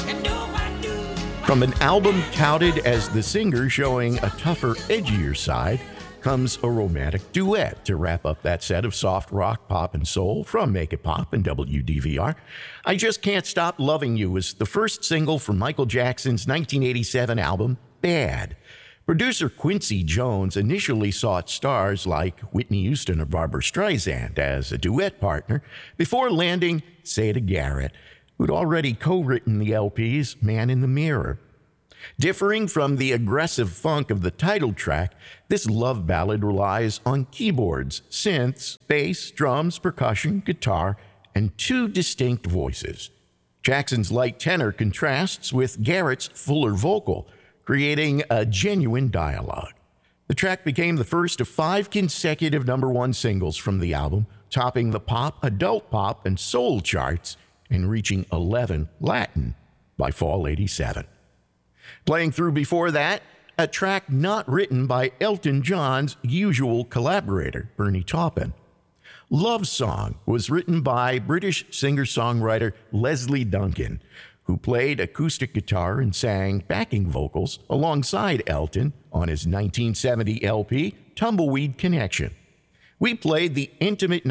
From an album touted as the singer showing a tougher, edgier side, comes a romantic duet to wrap up that set of soft rock, pop, and soul from Make It Pop and WDVR. I Just Can't Stop Loving You was the first single from Michael Jackson's 1987 album, Bad. Producer Quincy Jones initially sought stars like Whitney Houston or Barbra Streisand as a duet partner before landing Siedah Garrett, who'd already co-written the LP's Man in the Mirror. Differing from the aggressive funk of the title track, this love ballad relies on keyboards, synths, bass, drums, percussion, guitar, and two distinct voices. Jackson's light tenor contrasts with Garrett's fuller vocal, creating a genuine dialogue. The track became the first of 5 consecutive #1 singles from the album, topping the pop, adult pop, and soul charts and reaching 11 Latin by fall '87. Playing through before that, a track not written by Elton John's usual collaborator, Bernie Taupin. Love Song was written by British singer-songwriter Leslie Duncan, who played acoustic guitar and sang backing vocals alongside Elton on his 1970 LP, Tumbleweed Connection. We played the intimate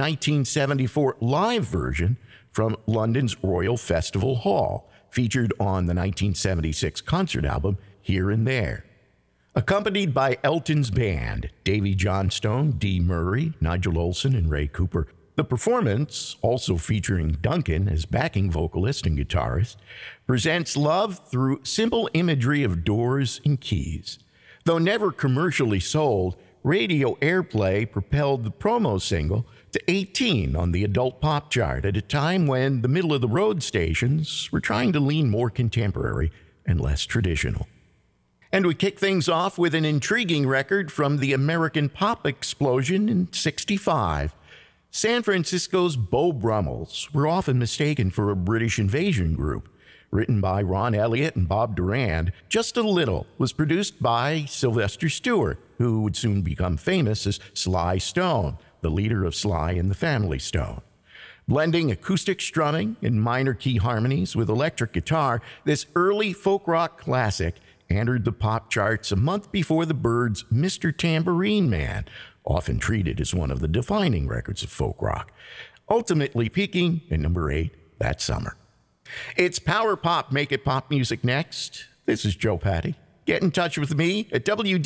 1974 live version from London's Royal Festival Hall, featured on the 1976 concert album Here and There. Accompanied by Elton's band, Davy Johnstone, Dee Murray, Nigel Olsson, and Ray Cooper, the performance, also featuring Duncan as backing vocalist and guitarist, presents love through simple imagery of doors and keys. Though never commercially sold, radio airplay propelled the promo single to 18 on the adult pop chart at a time when the middle-of-the-road stations were trying to lean more contemporary and less traditional. And we kick things off with an intriguing record from the American pop explosion in '65. San Francisco's Beau Brummels were often mistaken for a British invasion group. Written by Ron Elliott and Bob Durand, Just a Little was produced by Sylvester Stewart, who would soon become famous as Sly Stone, the leader of Sly and the Family Stone. Blending acoustic strumming and minor key harmonies with electric guitar, this early folk rock classic entered the pop charts a month before the Byrds' Mr. Tambourine Man, often treated as one of the defining records of folk rock, ultimately peaking at number 8 that summer. It's Power Pop, Make It Pop music next. This is Joe Patty. Get in touch with me at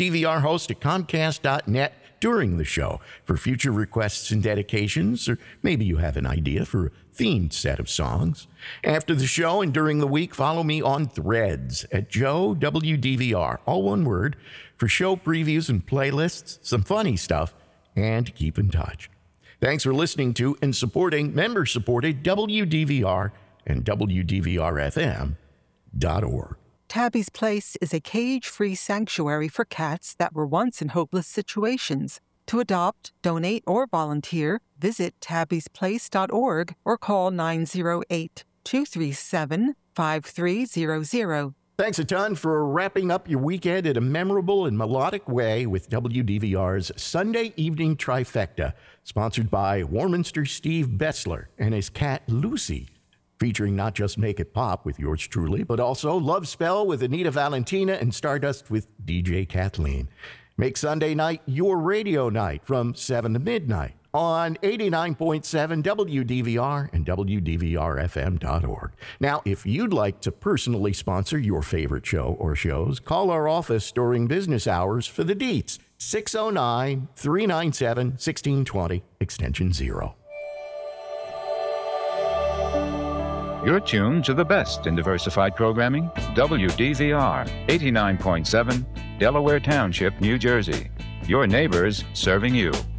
WDVRhost@Comcast.net during the show for future requests and dedications, or maybe you have an idea for a themed set of songs. After the show and during the week, follow me on Threads at Joe WDVR, all one word, for show previews and playlists, some funny stuff, and keep in touch. Thanks for listening to and supporting member-supported WDVR and WDVRFM.org. Tabby's Place is a cage-free sanctuary for cats that were once in hopeless situations. To adopt, donate, or volunteer, visit tabbysplace.org or call 908-237-5300. Thanks a ton for wrapping up your weekend in a memorable and melodic way with WDVR's Sunday Evening Trifecta, sponsored by Warminster Steve Betzler and his cat Lucy, featuring not just Make It Pop with yours truly, but also Love Spell with Anita Valentina and Stardust with DJ Kathleen. Make Sunday night your radio night from 7 to midnight on 89.7 WDVR and WDVRFM.org. Now, if you'd like to personally sponsor your favorite show or shows, call our office during business hours for the deets, 609-397-1620, extension 0. You're tuned to the best in diversified programming, WDVR 89.7, Delaware Township, New Jersey. Your neighbors serving you.